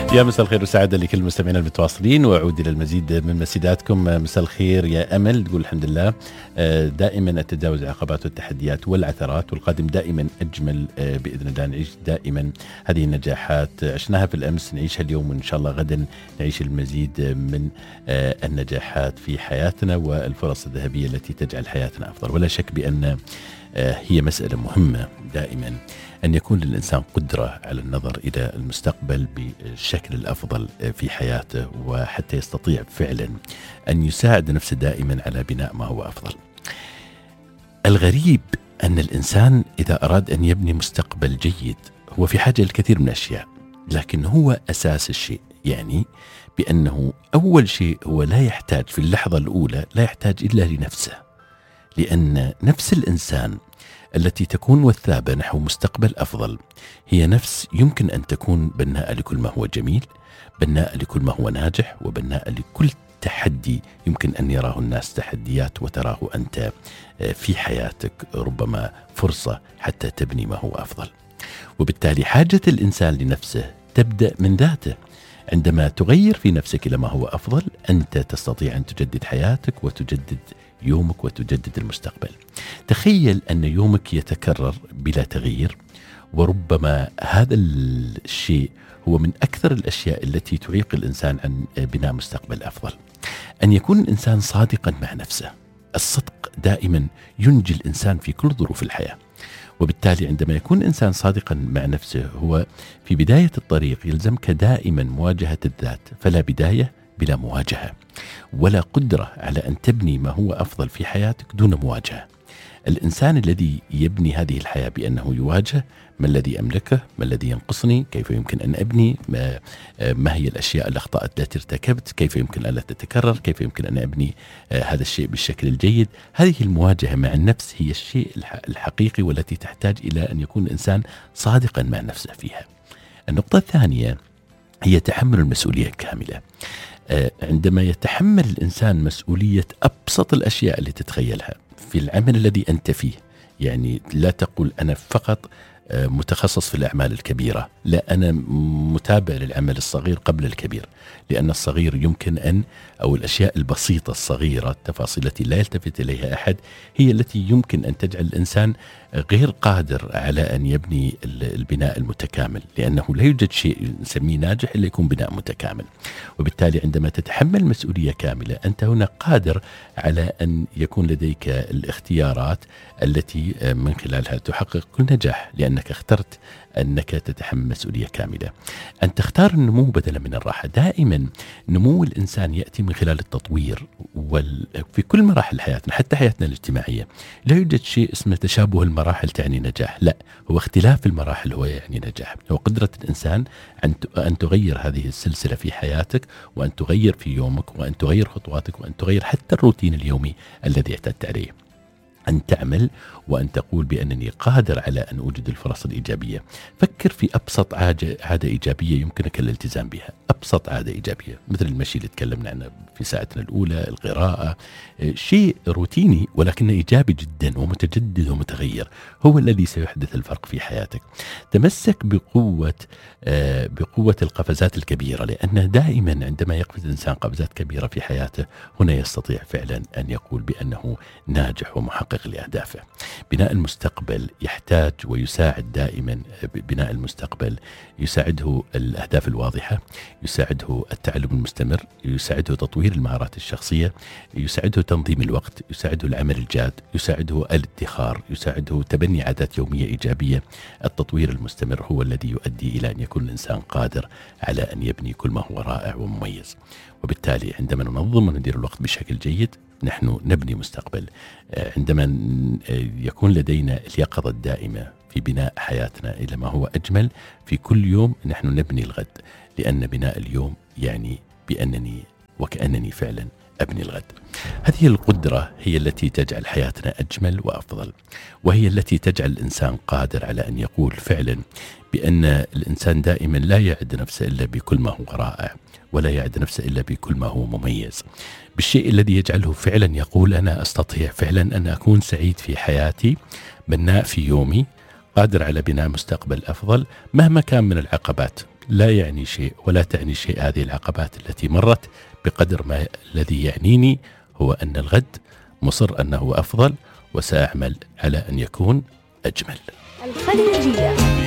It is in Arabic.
يا مساء الخير والسعادة لكل المستمعين المتواصلين، وأعود إلى المزيد من مسيداتكم. مساء الخير يا أمل، تقول الحمد لله دائما أتجاوز العقبات والتحديات والعثرات، والقادم دائما أجمل بإذن الله. نعيش دائما هذه النجاحات عشناها في الأمس، نعيشها اليوم، وإن شاء الله غدا نعيش المزيد من النجاحات في حياتنا والفرص الذهبية التي تجعل حياتنا أفضل. ولا شك بأن هي مسألة مهمة دائما أن يكون للإنسان قدرة على النظر إلى المستقبل بالشكل الأفضل في حياته، وحتى يستطيع فعلا أن يساعد نفسه دائما على بناء ما هو أفضل. الغريب أن الإنسان إذا أراد أن يبني مستقبل جيد هو في حاجة للكثير من الأشياء، لكن هو أساس الشيء، يعني بأنه أول شيء هو لا يحتاج في اللحظة الأولى لا يحتاج إلا لنفسه، لأن نفس الإنسان التي تكون وثابة نحو مستقبل أفضل هي نفس يمكن أن تكون بناءة لكل ما هو جميل، بناءة لكل ما هو ناجح، وبناءة لكل تحدي يمكن أن يراه الناس تحديات وتراه أنت في حياتك ربما فرصة حتى تبني ما هو أفضل. وبالتالي حاجة الإنسان لنفسه تبدأ من ذاته. عندما تغير في نفسك إلى ما هو أفضل أنت تستطيع أن تجدد حياتك وتجدد يومك وتجدد المستقبل. تخيل أن يومك يتكرر بلا تغيير، وربما هذا الشيء هو من أكثر الأشياء التي تعيق الإنسان عن بناء مستقبل أفضل. أن يكون الإنسان صادقا مع نفسه. الصدق دائما ينجي الإنسان في كل ظروف الحياة، وبالتالي عندما يكون الإنسان صادقا مع نفسه هو في بداية الطريق يلزمك دائما مواجهة الذات، فلا بداية بلا مواجهة، ولا قدرة على أن تبني ما هو أفضل في حياتك دون مواجهة. الإنسان الذي يبني هذه الحياة بأنه يواجه ما الذي أملكه، ما الذي ينقصني، كيف يمكن أن أبني، ما هي الأشياء الأخطاء التي ارتكبت، كيف يمكن أن لا تتكرر، كيف يمكن أن أبني هذا الشيء بالشكل الجيد. هذه المواجهة مع النفس هي الشيء الحقيقي والتي تحتاج إلى أن يكون الإنسان صادقا مع نفسه فيها. النقطة الثانية هي تحمل المسؤولية الكاملة. عندما يتحمل الإنسان مسؤولية أبسط الأشياء اللي تتخيلها في العمل الذي أنت فيه، يعني لا تقول أنا فقط متخصص في الأعمال الكبيرة، لا، أنا متابع للعمل الصغير قبل الكبير، لأن الصغير يمكن أن، أو الأشياء البسيطة الصغيرة، التفاصيل التي لا يلتفت إليها أحد هي التي يمكن أن تجعل الإنسان غير قادر على أن يبني البناء المتكامل، لأنه لا يوجد شيء نسميه ناجح إلا يكون بناء متكامل. وبالتالي عندما تتحمل مسؤولية كاملة أنت هنا قادر على أن يكون لديك الاختيارات التي من خلالها تحقق كل نجاح، لأنك اخترت أنك تتحمل مسؤولية كاملة. أن تختار النمو بدلا من الراحة. دائما نمو الإنسان يأتي من خلال التطوير، في كل مراحل حياتنا حتى حياتنا الاجتماعية. لا يوجد شيء اسمه تشابه المراحل تعني نجاح، لا، هو اختلاف المراحل هو يعني نجاح. هو قدرة الإنسان أن تغير هذه السلسلة في حياتك، وأن تغير في يومك، وأن تغير خطواتك، وأن تغير حتى الروتين اليومي الذي اعتدت عليه. أن تعمل وأن تقول بأنني قادر على أن أوجد الفرص الإيجابية. فكر في أبسط عادة إيجابية يمكنك الالتزام بها، أبسط عادة إيجابية مثل المشي اللي تكلمنا عنه في ساعتنا الأولى، القراءة، شيء روتيني ولكنه إيجابي جدا ومتجدد ومتغير، هو الذي سيحدث الفرق في حياتك. تمسك بقوة القفزات الكبيرة، لأن دائما عندما يقفز الإنسان قفزات كبيرة في حياته هنا يستطيع فعلا أن يقول بأنه ناجح ومحقق لأهدافه. بناء المستقبل يحتاج ويساعد دائما، بناء المستقبل يساعده الأهداف الواضحة، يساعده التعلم المستمر، يساعده تطوير المهارات الشخصية، يساعده تنظيم الوقت، يساعده العمل الجاد، يساعده الادخار، يساعده تبني عادات يومية إيجابية. التطوير المستمر هو الذي يؤدي إلى أن يكون الإنسان قادر على أن يبني كل ما هو رائع ومميز. وبالتالي عندما ننظم وندير الوقت بشكل جيد نحن نبني مستقبل. عندما يكون لدينا اليقظة الدائمة في بناء حياتنا إلى ما هو أجمل في كل يوم نحن نبني الغد، لأن بناء اليوم يعني بأنني وكأنني فعلا أبني الغد. هذه القدرة هي التي تجعل حياتنا أجمل وأفضل، وهي التي تجعل الإنسان قادر على أن يقول فعلا بأن الإنسان دائما لا يعد نفسه إلا بكل ما هو رائع، ولا يعد نفسه إلا بكل ما هو مميز، بالشيء الذي يجعله فعلا يقول أنا أستطيع فعلا أن أكون سعيد في حياتي، بناء في يومي، قادر على بناء مستقبل أفضل مهما كان من العقبات. لا يعني شيء ولا تعني شيء هذه العقبات التي مرت، بقدر ما الذي يعنيني هو أن الغد مصر أنه أفضل، وسأعمل على أن يكون أجمل. الخليجية.